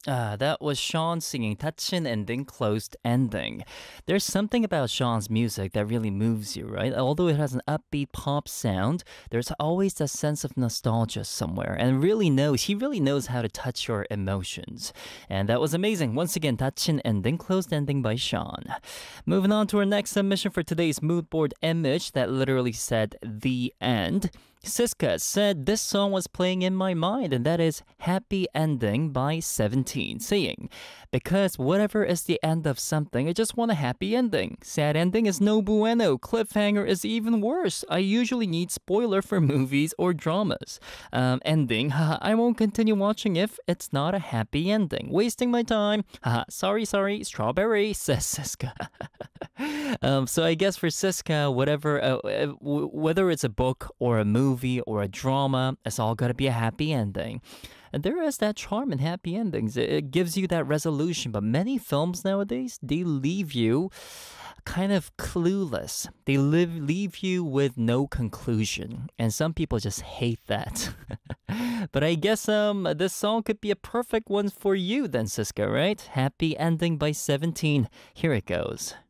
That was Sean singing 닫힌 ending, closed ending. There's something about Sean's music that really moves you, right? Although it has an upbeat pop sound, there's always that sense of nostalgia somewhere. And he really knows how to touch your emotions. And that was amazing. Once again, 닫힌 ending, closed ending by Sean. Moving on to our next submission for today's mood board image that literally said the end. Siska said this song was playing in my mind, and that is Happy Ending by 17, saying, because whatever is the end of something, I just want a happy ending. Sad ending is no bueno. Cliffhanger is even worse. I usually need spoiler for movies or dramas. Ending, haha, I won't continue watching if it's not a happy ending. Wasting my time. Haha, sorry, strawberry, says Siska. So I guess for Siska, whether it's a book or a movie or a drama, it's all gotta be a happy ending. And there is that charm in happy endings. It gives you that resolution. But many films nowadays, they leave you kind of clueless. They leave you with no conclusion. And some people just hate that. But I guess this song could be a perfect one for you then, Siska, right? Happy Ending by 17. Here it goes.